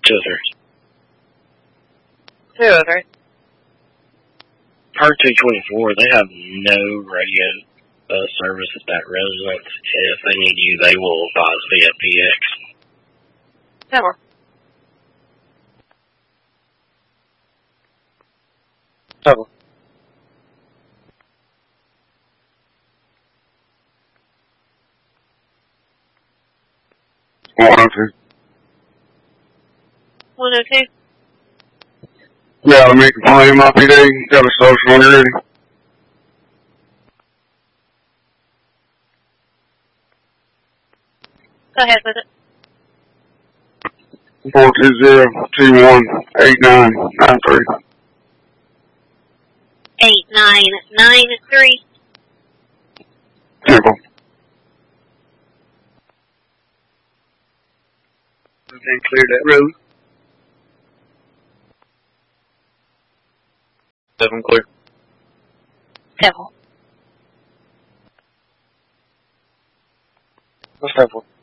203. 203. Part 224, they have no radio service at that residence. If they need you, they will advise via PX. 10-4. Double. $102. 102. Yeah, I'm making play my PD. Got a social when you're ready. Go ahead with it. 420-21-8993. 8993. Simple. Everything cleared that road. 7 clear. 7. What's that for?